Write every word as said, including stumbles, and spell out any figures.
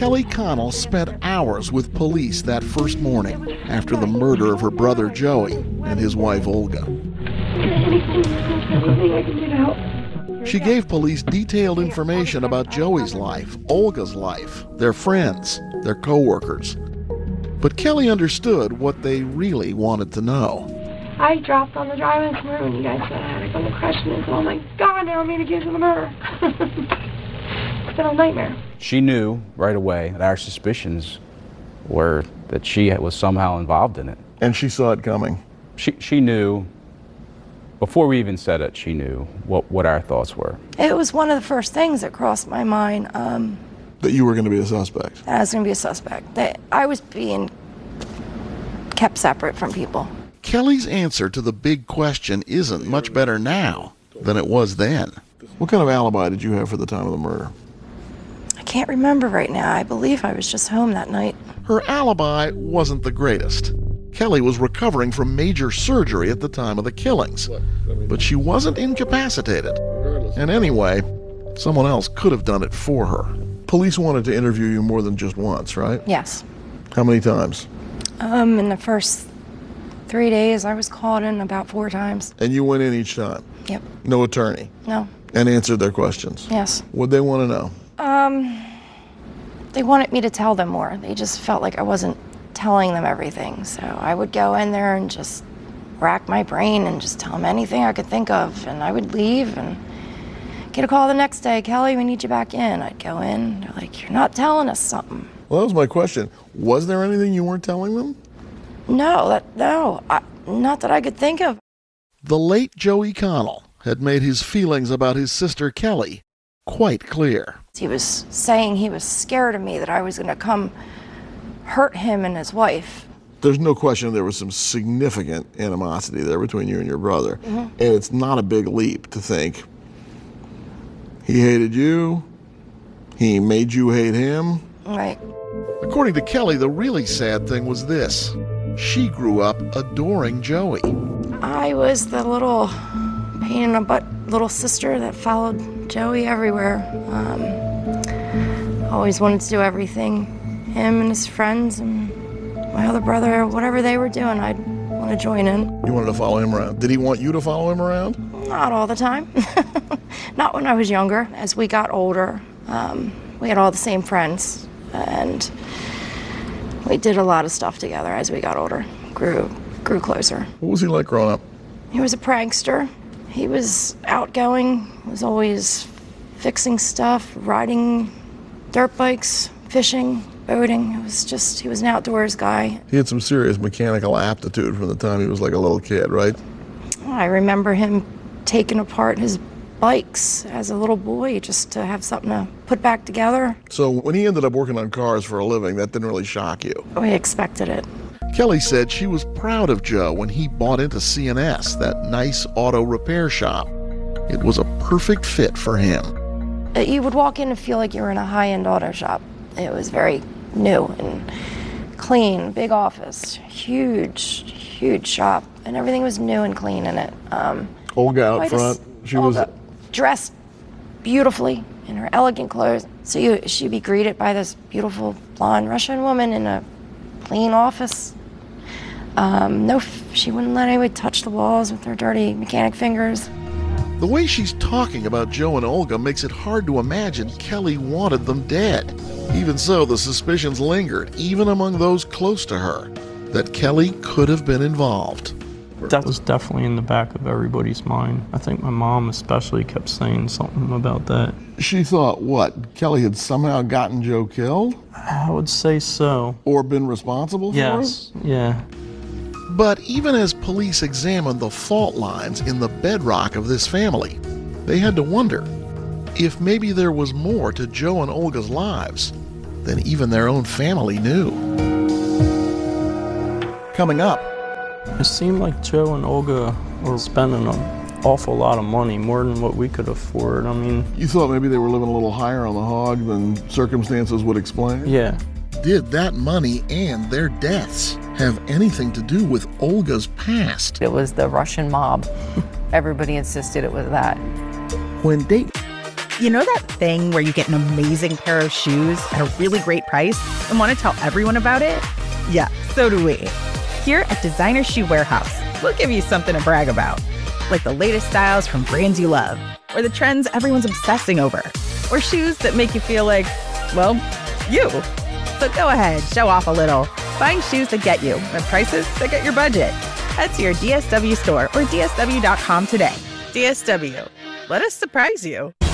Kelly Connell spent hours with police that first morning after the murder of her brother Joey and his wife Olga. She gave police detailed information about Joey's life, Olga's life, their friends, their co-workers. But Kelly understood what they really wanted to know. I dropped on the drive-in tomorrow when you guys said I had to go to question it, so I'm like, God, now I'm being accused of the murder. It's been a nightmare. She knew right away that our suspicions were that she was somehow involved in it. And she saw it coming. She, she knew. Before we even said it, she knew what, what our thoughts were. It was one of the first things that crossed my mind. Um, that you were going to be a suspect? That I was going to be a suspect. That I was being kept separate from people. Kelly's answer to the big question isn't much better now than it was then. What kind of alibi did you have for the time of the murder? I can't remember right now. I believe I was just home that night. Her alibi wasn't the greatest. Kelly was recovering from major surgery at the time of the killings, but she wasn't incapacitated. And anyway, someone else could have done it for her. Police wanted to interview you more than just once, right? Yes. How many times? Um, in the first three days, I was called in about four times. And you went in each time? Yep. No attorney? No. And answered their questions? Yes. What'd they want to know? Um, they wanted me to tell them more. They just felt like I wasn't telling them everything. So I would go in there and just rack my brain and just tell them anything I could think of. And I would leave and get a call the next day. Kelly, we need you back in. I'd go in. They're like, you're not telling us something. Well, that was my question. Was there anything you weren't telling them? No, that, no, I, not that I could think of. The late Joey Connell had made his feelings about his sister Kelly quite clear. He was saying he was scared of me, that I was going to come hurt him and his wife. There's no question there was some significant animosity there between you and your brother. Mm-hmm. And it's not a big leap to think he hated you, he made you hate him. Right. According to Kelly, the really sad thing was this. She grew up adoring Joey. I was the little pain in the butt little sister that followed Joey everywhere. Um, always wanted to do everything. Him and his friends and my other brother, whatever they were doing, I'd want to join in. You wanted to follow him around. Did he want you to follow him around? Not all the time. Not when I was younger. As we got older, um, we had all the same friends, and we did a lot of stuff together as we got older, grew grew closer. What was he like growing up? He was a prankster. He was outgoing, was always fixing stuff, riding dirt bikes, fishing, boating. It was just, he was an outdoors guy. He had some serious mechanical aptitude from the time he was like a little kid, right? I remember him taking apart his bikes as a little boy just to have something to put back together. So when he ended up working on cars for a living, that didn't really shock you? We expected it. Kelly said she was proud of Joe when he bought into C and S, that nice auto repair shop. It was a perfect fit for him. You would walk in and feel like you were in a high-end auto shop. It was very new and clean, big office, huge, huge shop, and everything was new and clean in it. Um, Olga out front, she was dressed beautifully in her elegant clothes. So you, she'd be greeted by this beautiful blonde Russian woman in a clean office. Um, no, she wouldn't let anybody touch the walls with their dirty mechanic fingers. The way she's talking about Joe and Olga makes it hard to imagine Kelly wanted them dead. Even so, the suspicions lingered, even among those close to her, that Kelly could have been involved. That was definitely in the back of everybody's mind. I think my mom especially kept saying something about that. She thought, what, Kelly had somehow gotten Joe killed? I would say so. Or been responsible for yes. it? Yes, yeah. But even as police examined the fault lines in the bedrock of this family, they had to wonder if maybe there was more to Joe and Olga's lives than even their own family knew. Coming up. It seemed like Joe and Olga were spending an awful lot of money, more than what we could afford. I mean... You thought maybe they were living a little higher on the hog than circumstances would explain? Yeah. Did that money and their deaths have anything to do with Olga's past? It was the Russian mob. Everybody insisted it was that. When Dave... You know that thing where you get an amazing pair of shoes at a really great price and want to tell everyone about it? Yeah, so do we. Here at Designer Shoe Warehouse, we'll give you something to brag about, like the latest styles from brands you love, or the trends everyone's obsessing over, or shoes that make you feel like, well, you. So go ahead, show off a little. Find shoes that get you at prices that get your budget. Head to your D S W store or D S W dot com today. D S W, let us surprise you.